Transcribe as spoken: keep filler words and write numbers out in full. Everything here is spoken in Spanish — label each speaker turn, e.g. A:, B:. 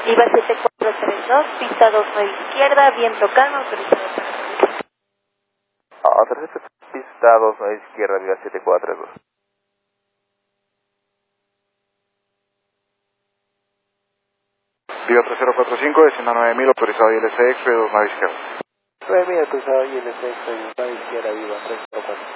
A: Viva siete cuatro tres dos, pista dos nueve izquierda, viento calma, autorizado para subir.
B: Autorizado, pista dos nueve izquierda, Viva siete cuatro tres dos.
C: Viva tres cero cuatro cinco, descienda nueve mil, autorizado I L C X, dos nueve izquierda.
B: nueve mil, autorizado I L C X, dos nueve izquierda, Viva tres cero cuatro.